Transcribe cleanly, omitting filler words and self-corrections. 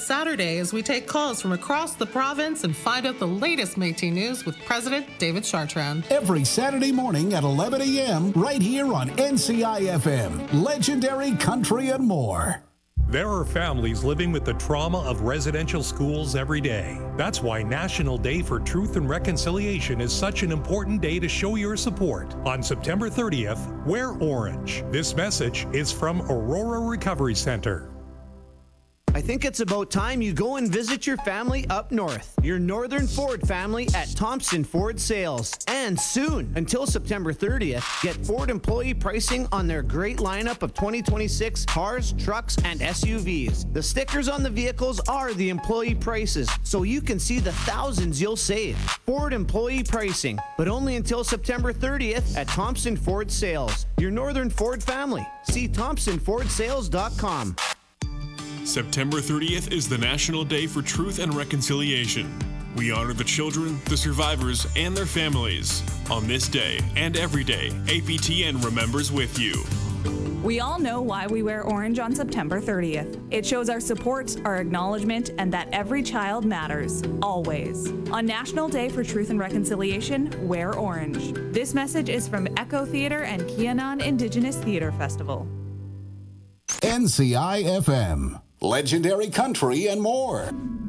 Saturday as we take calls from across the province and find out the latest Métis news with President David Chartrand. Every Saturday morning at 11 a.m. right here on NCI-FM, Legendary Country and More. There are families living with the trauma of residential schools every day. That's why National Day for Truth and Reconciliation is such an important day to show your support. On September 30th, wear orange. This message is from Aurora Recovery Center. I think it's about time you go and visit your family up north. Your Northern Ford family at Thompson Ford Sales. And soon, until September 30th, get Ford employee pricing on their great lineup of 2026 cars, trucks, and SUVs. The stickers on the vehicles are the employee prices, so you can see the thousands you'll save. Ford employee pricing, but only until September 30th at Thompson Ford Sales. Your Northern Ford family. See ThompsonFordSales.com. September 30th is the National Day for Truth and Reconciliation. We honor the children, the survivors, and their families. On this day and every day, APTN remembers with you. We all know why we wear orange on September 30th. It shows our support, our acknowledgement, and that every child matters, always. On National Day for Truth and Reconciliation, wear orange. This message is from Echo Theatre and Kianan Indigenous Theatre Festival. NCI-FM, Legendary Country and More.